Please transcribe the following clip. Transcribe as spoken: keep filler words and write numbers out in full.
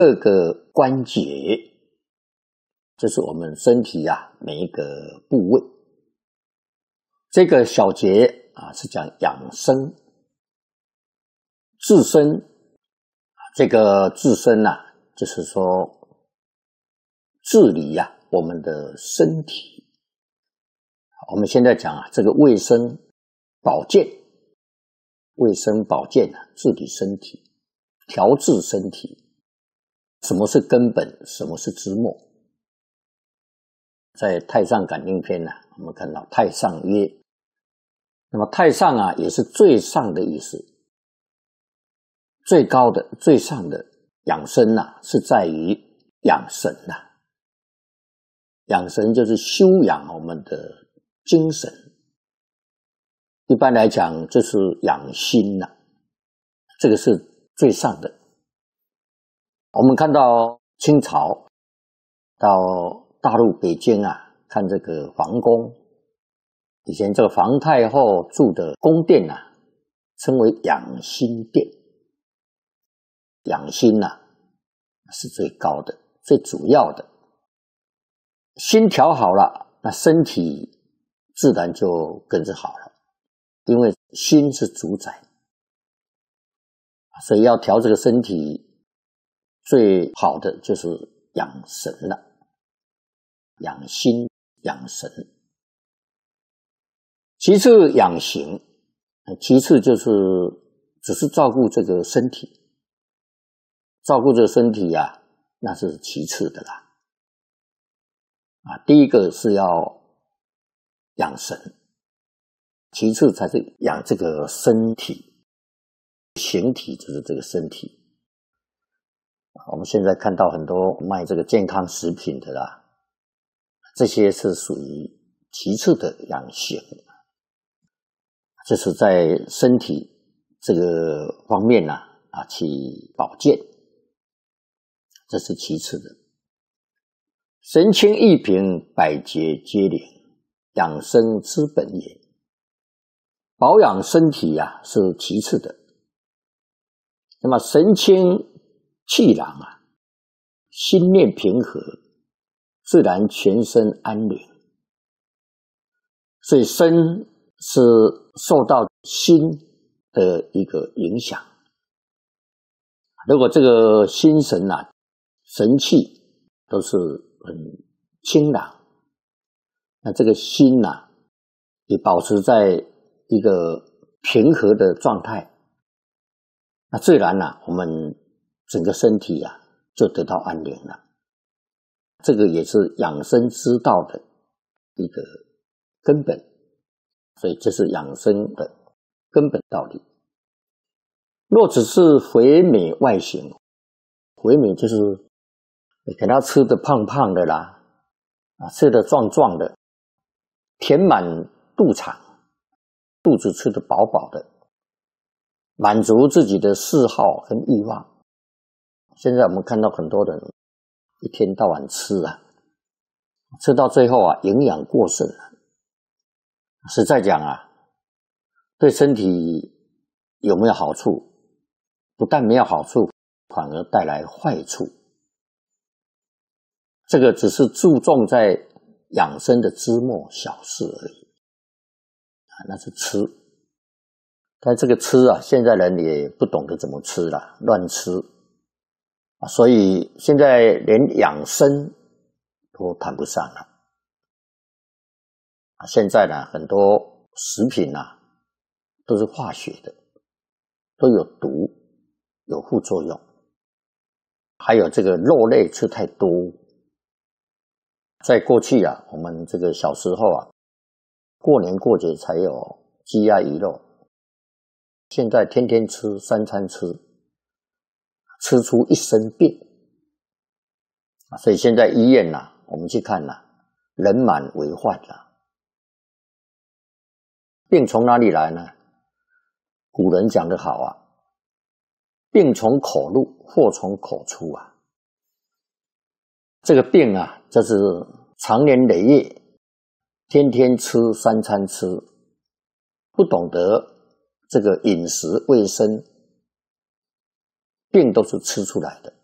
各个关节，这是我们身体啊每一个部位。这个小节啊是讲养生、自身。这个自身啊，就是说治理啊我们的身体。我们现在讲啊，这个卫生保健，卫生保健啊，治理身体，调治身体。什么是根本？什么是枝末？在《太上感应篇》啊，我们看到太上曰，那么太上啊，也是最上的意思，最高的、最上的养生啊，是在于养神啊。养神就是修养我们的精神，一般来讲就是养心啊，这个是最上的。我们看到清朝到大陆北京啊，看这个皇宫，以前这个皇太后住的宫殿啊，称为养心殿。养心啊是最高的、最主要的。心调好了，那身体自然就跟着好了，因为心是主宰，所以要调这个身体，最好的就是养神了，养心、养神。其次养形，其次就是只是照顾这个身体，照顾这个身体啊，那是其次的啦。啊，第一个是要养神，其次才是养这个身体，形体就是这个身体。我们现在看到很多卖这个健康食品的啦，这些是属于其次的养形，就是在身体这个方面啊啊去保健，这是其次的。神清一平，百节皆灵，养生之本也。保养身体啊是其次的。那么神清气朗啊，心念平和，自然全身安宁。所以身是受到心的一个影响。如果这个心神啊，神气都是很清朗，那这个心啊也保持在一个平和的状态，那自然啊我们整个身体啊就得到安宁了。这个也是养生之道的一个根本，所以这是养生的根本道理。若只是肥美外形，肥美就是你给他吃的胖胖的啦，啊，吃的壮壮的，填满肚肠，肚子吃得饱饱的，满足自己的嗜好跟欲望。现在我们看到很多人一天到晚吃啊，吃到最后啊，营养过剩了。实在讲啊，对身体有没有好处？不但没有好处，反而带来坏处。这个只是注重在养生的枝末小事而已，啊，那是吃。但这个吃啊，现在人也不懂得怎么吃了，乱吃，啊，所以现在连养生都谈不上了。啊，现在呢，很多食品啊，都是化学的，都有毒，有副作用。还有这个肉类吃太多。在过去啊，我们这个小时候啊，过年过节才有鸡鸭鱼肉，现在天天吃，三餐吃，吃出一身病。所以现在医院啊，我们去看啊，人满为患啊。病从哪里来呢？古人讲得好啊，病从口入，祸从口出啊。这个病啊，就是长年累月，天天吃，三餐吃，不懂得这个饮食卫生，病都是吃出来的。